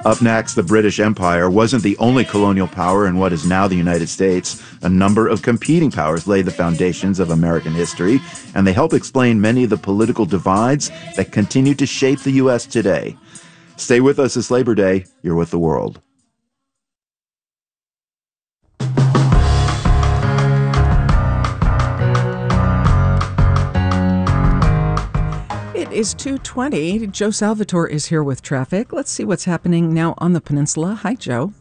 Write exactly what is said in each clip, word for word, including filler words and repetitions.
Up next, the British Empire wasn't the only colonial power in what is now the United States. A number of competing powers laid the foundations of American history, and they help explain many of the political divides that continue to shape the U S today. Stay with us this Labor Day. You're with the world. It is two twenty. Joe Salvatore is here with traffic. Let's see what's happening now on the peninsula. Hi, Joe.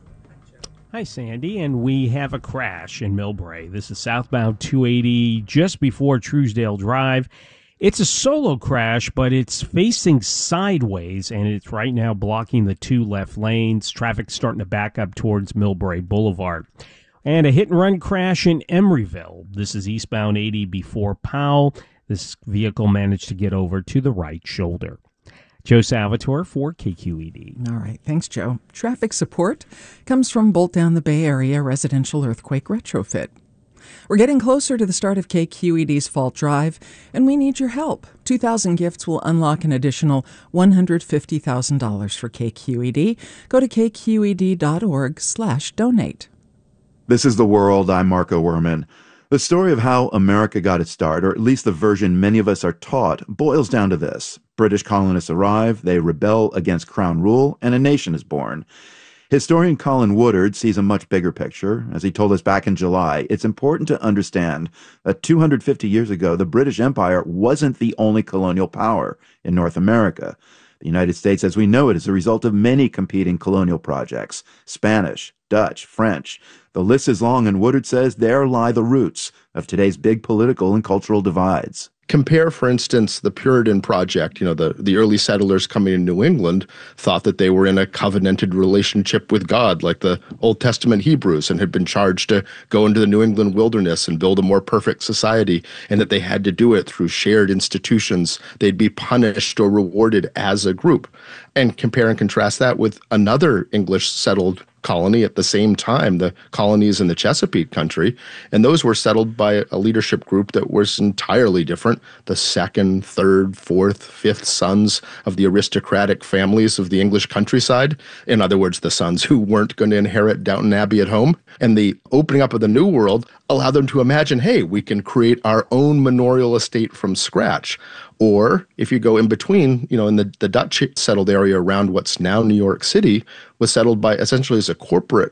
Hi, Sandy. And we have a crash in Millbrae. This is southbound two eighty just before Truesdale Drive. It's a solo crash, but it's facing sideways, and it's right now blocking the two left lanes. Traffic's starting to back up towards Millbrae Boulevard. And a hit-and-run crash in Emeryville. This is eastbound eighty before Powell. This vehicle managed to get over to the right shoulder. Joe Salvatore for K Q E D. All right. Thanks, Joe. Traffic support comes from Bolt Down the Bay Area Residential Earthquake Retrofit. We're getting closer to the start of K Q E D's Fall Drive, and we need your help. two thousand gifts will unlock an additional one hundred fifty thousand dollars for K Q E D. Go to k q e d dot org slash donate. This is The World. I'm Marco Werman. The story of how America got its start, or at least the version many of us are taught, boils down to this. British colonists arrive, they rebel against crown rule, and a nation is born. Historian Colin Woodard sees a much bigger picture. As he told us back in July, it's important to understand that two hundred fifty years ago, the British Empire wasn't the only colonial power in North America. The United States, as we know it, is a result of many competing colonial projects: Spanish, Dutch, French. The list is long, and Woodard says there lie the roots of today's big political and cultural divides. Compare, for instance, the Puritan Project. You know, the, the early settlers coming in New England thought that they were in a covenanted relationship with God, like the Old Testament Hebrews, and had been charged to go into the New England wilderness and build a more perfect society, and that they had to do it through shared institutions. They'd be punished or rewarded as a group. And compare and contrast that with another English settled colony at the same time, the colonies in the Chesapeake country, and those were settled by a leadership group that was entirely different. The second, third, fourth, fifth sons of the aristocratic families of the English countryside. In other words, the sons who weren't going to inherit Downton Abbey at home. And the opening up of the New World allowed them to imagine, hey, we can create our own manorial estate from scratch. Or if you go in between, you know, in the, the Dutch settled area around what's now New York City was settled by essentially as a corporate